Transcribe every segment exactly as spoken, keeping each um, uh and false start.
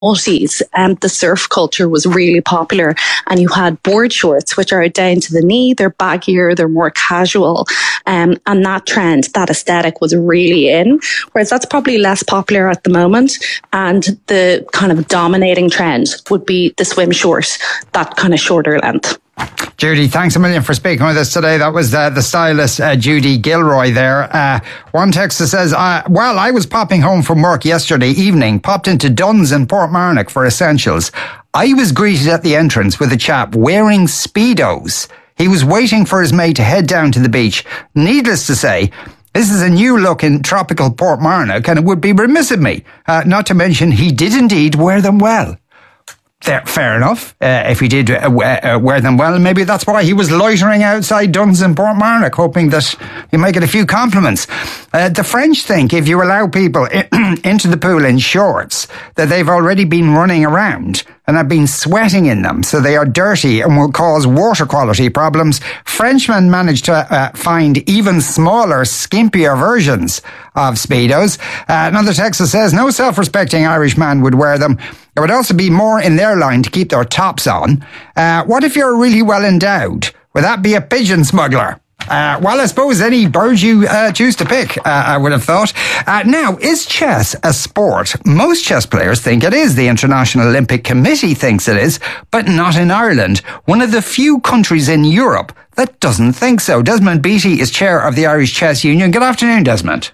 noughties, um, the surf culture was really popular, and you had board shorts, which are down to the knee. They're baggier, they're more casual, um, and that trend, that aesthetic was really in. Whereas that's probably less popular at the moment, and the kind of dominating trend would be the swim short, that kind of shorter length. Judy, thanks a million for speaking with us today. That was uh, the stylist uh, Judy Gilroy there. Uh, one texter says, uh, well, I was popping home from work yesterday evening, popped into Dunn's in Portmarnock for essentials. I was greeted at the entrance with a chap wearing Speedos. He was waiting for his mate to head down to the beach. Needless to say, this is a new look in tropical Portmarnock, and it would be remiss of me uh, not to mention he did indeed wear them well. Fair, fair enough. Uh, if he did uh, uh, wear them well, maybe that's why he was loitering outside Dunn's in Portmarnock, hoping that he might get a few compliments. Uh, the French think if you allow people into the pool in shorts, that they've already been running around and have been sweating in them, so they are dirty and will cause water quality problems. Frenchmen managed to uh, find even smaller, skimpier versions of Speedos. Uh, another texter says, no self-respecting Irish man would wear them. There would also be more in their line to keep their tops on. Uh, what if you're really well endowed? Would that be a pigeon smuggler? Uh, well, I suppose any bird you uh, choose to pick, uh, I would have thought. Uh, now, is chess a sport? Most chess players think it is. The International Olympic Committee thinks it is, but not in Ireland. One of the few countries in Europe that doesn't think so. Desmond Beattie is chair of the Irish Chess Union. Good afternoon, Desmond.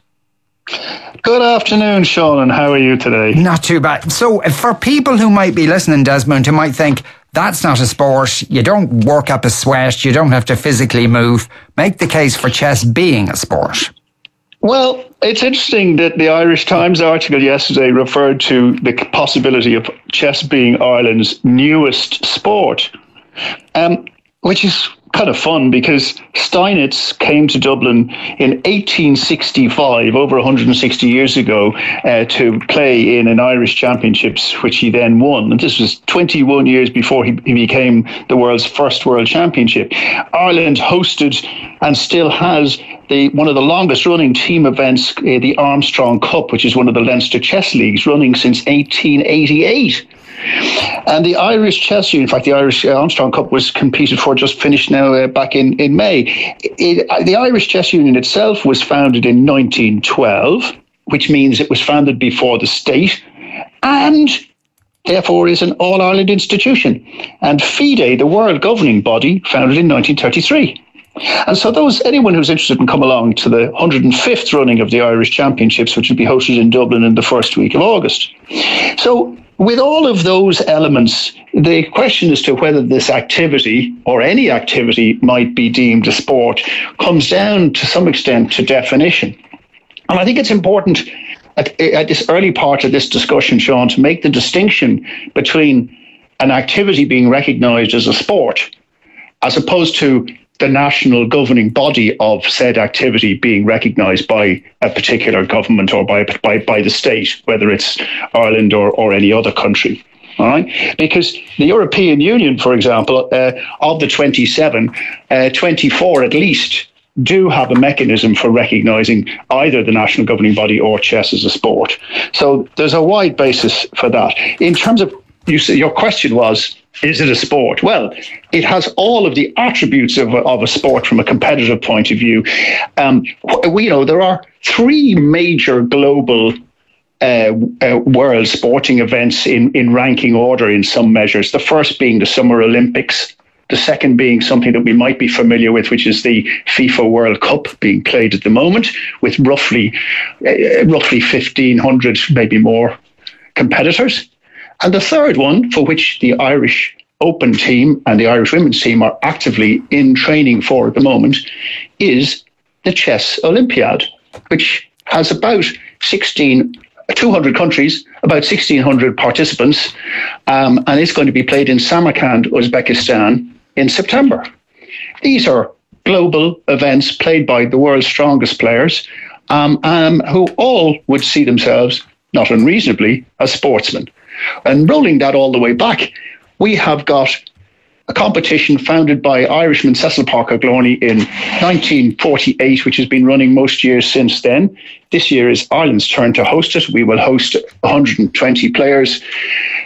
Good afternoon, Sean, and how are you today? Not too bad. So, for people who might be listening, Desmond, who might think, that's not a sport, you don't work up a sweat, you don't have to physically move, make the case for chess being a sport. Well, it's interesting that the Irish Times article yesterday referred to the possibility of chess being Ireland's newest sport, um, which is kind of fun because Steinitz came to Dublin in eighteen sixty-five, over one hundred sixty years ago, uh, to play in an Irish Championships, which he then won. And this was twenty-one years before he, he became the world's first World Championship. Ireland hosted and still has the one of the longest running team events, uh, the Armstrong Cup, which is one of the Leinster Chess Leagues, running since eighteen eighty-eight. And the Irish Chess Union, in fact, the Irish uh, Armstrong Cup was competed for, just finished now uh, back in, in May. It, uh, the Irish Chess Union itself was founded in nineteen twelve, which means it was founded before the state, and therefore is an all-Ireland institution. And FIDE, the world governing body, founded in nineteen thirty-three. And so those anyone who's interested can come along to the one hundred fifth running of the Irish Championships, which will be hosted in Dublin in the first week of August. So with all of those elements, the question as to whether this activity or any activity might be deemed a sport comes down to some extent to definition. And I think it's important at, at this early part of this discussion, Sean, to make the distinction between an activity being recognised as a sport as opposed to the national governing body of said activity being recognised by a particular government or by, by by the state, whether it's Ireland or, or any other country. All right, because the European Union, for example, uh, of the twenty-seven, uh, twenty-four at least do have a mechanism for recognising either the national governing body or chess as a sport. So there's a wide basis for that. In terms of you, your question was, is it a sport? Well, it has all of the attributes of a, of a sport from a competitive point of view. Um, we, you know, there are three major global uh, uh, world sporting events in, in ranking order in some measures. The first being the Summer Olympics. The second being something that we might be familiar with, which is the FIFA World Cup being played at the moment with roughly, uh, roughly fifteen hundred, maybe more competitors. And the third one, for which the Irish Open team and the Irish women's team are actively in training for at the moment, is the Chess Olympiad, which has about sixteen, two hundred countries, about sixteen hundred participants, um, and it's going to be played in Samarkand, Uzbekistan in September. These are global events played by the world's strongest players, um, um, who all would see themselves, not unreasonably, as sportsmen. And rolling that all the way back, we have got a competition founded by Irishman Cecil Parker Glorney in nineteen forty-eight, which has been running most years since then. This year is Ireland's turn to host it. We will host one hundred twenty players.